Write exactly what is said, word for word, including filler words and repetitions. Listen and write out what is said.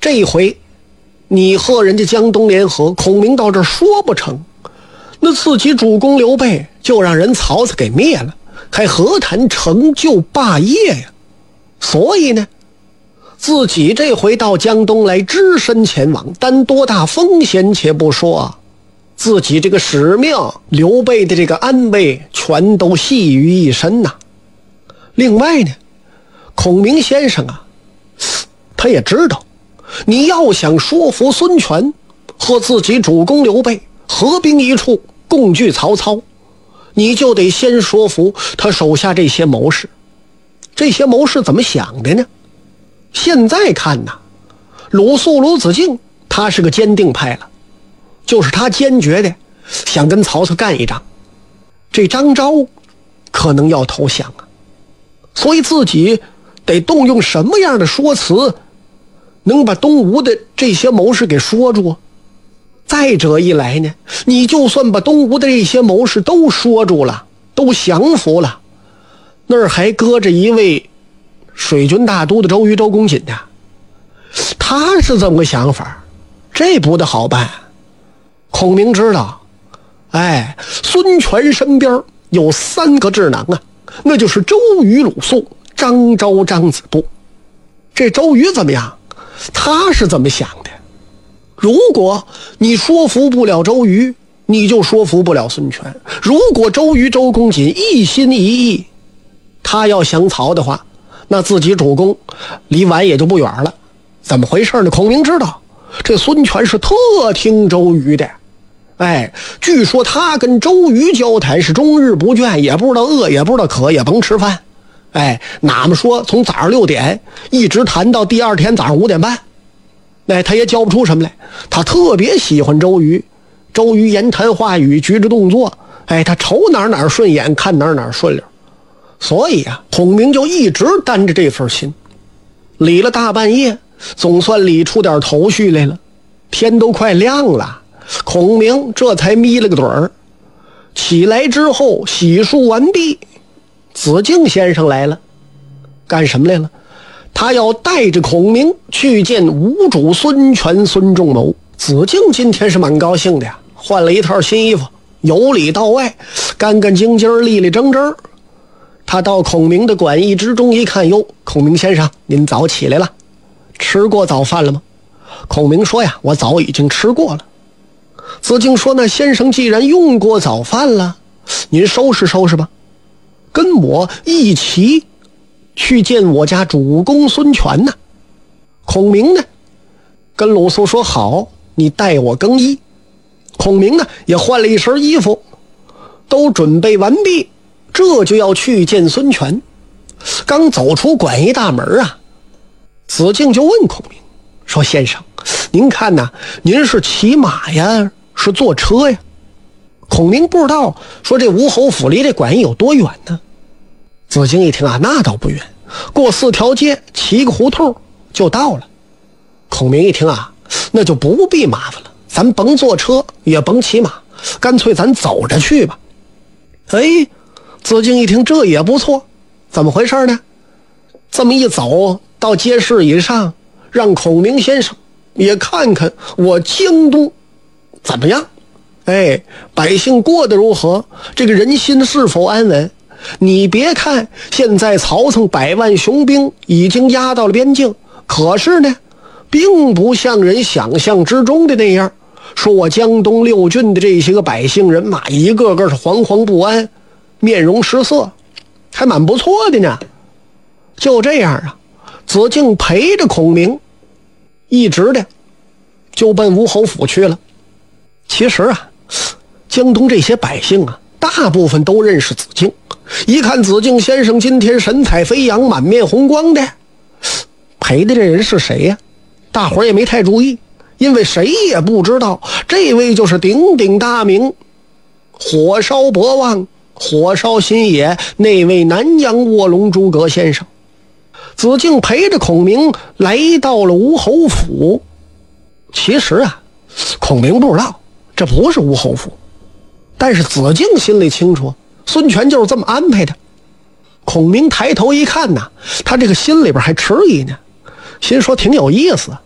这一回你和人家江东联合，孔明到这说不成，那自己主公刘备就让人曹操给灭了，还何谈成就霸业呀？所以呢，自己这回到江东来只身前往，担多大风险且不说啊，自己这个使命，刘备的这个安危全都系于一身呐。另外呢，孔明先生啊，他也知道，你要想说服孙权和自己主公刘备合兵一处，共拒曹操，你就得先说服他手下这些谋士。这些谋士怎么想的呢？现在看呐，鲁肃鲁子敬他是个坚定派了，就是他坚决的想跟曹操干一仗。这张昭可能要投降啊，所以自己得动用什么样的说辞能把东吴的这些谋士给说住啊？再者一来呢，你就算把东吴的这些谋士都说住了，都降服了，那儿还搁着一位水军大都的周瑜周公瑾的，他是这么个想法，这不得好办。孔明知道，哎，孙权身边有三个智囊啊，那就是周瑜、鲁肃、张昭、张子布。这周瑜怎么样？他是怎么想的？如果你说服不了周瑜，你就说服不了孙权。如果周瑜、周公瑾一心一意，他要降曹的话，那自己主公离完也就不远了。怎么回事呢？孔明知道这孙权是特听周瑜的，哎，据说他跟周瑜交谈是终日不倦，也不知道饿，也不知道渴，也甭吃饭。哎，哪么说从早上六点一直谈到第二天早上五点半，哎，他也教不出什么来。他特别喜欢周瑜，周瑜言谈话语举止动作，哎，他瞅哪儿哪儿顺眼，看哪儿哪儿顺溜。所以啊，孔明就一直担着这份心，理了大半夜，总算理出点头绪来了。天都快亮了，孔明这才眯了个盹儿。起来之后洗漱完毕，子敬先生来了。干什么来了？他要带着孔明去见吴主孙权孙仲谋。子敬今天是蛮高兴的呀，换了一套新衣服，由里到外干干净净，立立正正。他到孔明的馆驿之中一看，哟，孔明先生您早起来了，吃过早饭了吗？孔明说呀，我早已经吃过了。子敬说，那先生既然用过早饭了，您收拾收拾吧，跟我一起去见我家主公孙权呢。孔明呢跟鲁肃说，好，你带我更衣。孔明呢也换了一身衣服，都准备完毕，这就要去见孙权。刚走出馆驿大门啊，子敬就问孔明说，先生您看呐，您是骑马呀是坐车呀？孔明不知道说这吴侯府离这馆驿有多远呢。子敬一听啊，那倒不远，过四条街骑个胡同就到了。孔明一听啊，那就不必麻烦了，咱甭坐车也甭骑马，干脆咱走着去吧。哎，子敬一听这也不错，怎么回事呢？这么一走到街市以上，让孔明先生也看看我京东怎么样，哎，百姓过得如何，这个人心是否安稳。你别看现在曹操百万雄兵已经压到了边境，可是呢并不像人想象之中的那样，说我江东六郡的这些个百姓人马一个个是惶惶不安，面容失色，还蛮不错的呢。就这样啊，子敬陪着孔明一直的就奔吴侯府去了。其实啊，江东这些百姓啊，大部分都认识子敬，一看子敬先生今天神采飞扬，满面红光的，陪的这人是谁呀？大伙儿也没太注意，因为谁也不知道这位就是鼎鼎大名火烧博望火烧新野那位南阳卧龙诸葛先生。子敬陪着孔明来到了吴侯府。其实啊，孔明不知道这不是吴侯府，但是子敬心里清楚，孙权就是这么安排的。孔明抬头一看呐，他这个心里边还迟疑呢，心说挺有意思，